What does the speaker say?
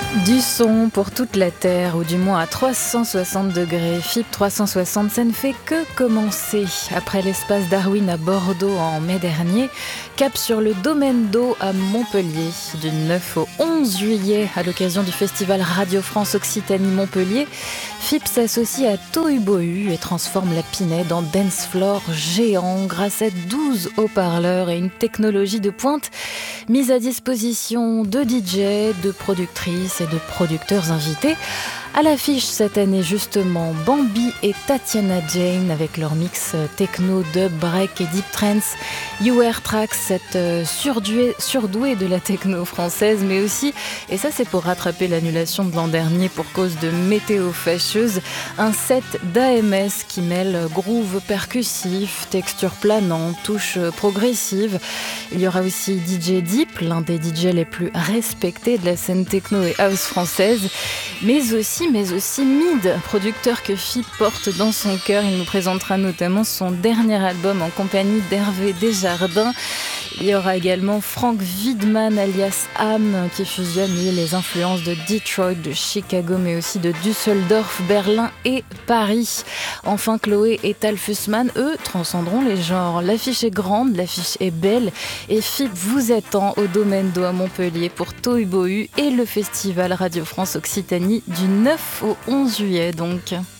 Du son pour toute la Terre, ou du moins à 360 degrés. FIP 360, ça ne fait que commencer. Après l'espace Darwin à Bordeaux en mai dernier, cap sur le domaine d'eau à Montpellier. Du 9 au 11 juillet, à l'occasion du festival Radio France Occitanie Montpellier, FIP s'associe à Tohubohu et transforme la Pinède en dance floor géant grâce à 12 haut-parleurs et une technologie de pointe mise à disposition de DJ, de productrices et de producteurs invités. À l'affiche cette année justement, Bambi et Tatiana Jane avec leur mix techno, dub, break et deep trance. You Air Tracks, cette surdouée de la techno française, mais aussi, et ça c'est pour rattraper l'annulation de l'an dernier pour cause de météo fâcheuse, un set d'AMS qui mêle groove percussif, texture planante, touche progressive. Il y aura aussi DJ Deep, l'un des DJ les plus respectés de la scène techno et house française, mais aussi Mid, producteur que FIP porte dans son cœur. Il nous présentera notamment son dernier album en compagnie d'Hervé Desjardins. Il y aura également Frank Widman alias Am qui fusionne les influences de Detroit, de Chicago, mais aussi de Düsseldorf, Berlin et Paris. Enfin, Chloé et Tal Fussman, eux, transcenderont les genres. L'affiche est grande, l'affiche est belle et FIP vous attend au domaine d'eau à Montpellier pour Tohubohu et le festival Radio France Occitanie du 9 au 11 juillet donc.